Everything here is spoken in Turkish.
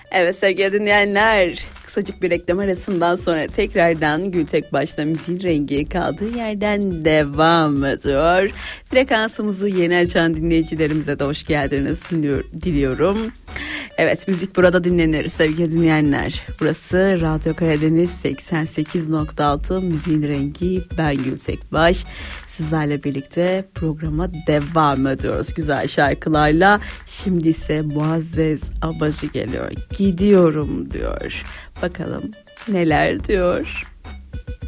Evet sevgili dinleyenler, kısacık bir reklam arasından sonra tekrardan Gültekbaş'ta müziğin rengi kaldığı yerden devam ediyor. Frekansımızı yeni açan dinleyicilerimize de hoş geldiniz diliyorum. Evet, müzik burada dinlenir sevgili dinleyenler. Burası Radyo Karadeniz 88.6 müziğin rengi, ben Gültekbaş. Sizlerle birlikte programa devam ediyoruz güzel şarkılarla. Şimdi ise Muazzez Abacı geliyor. Gidiyorum diyor. Bakalım neler diyor.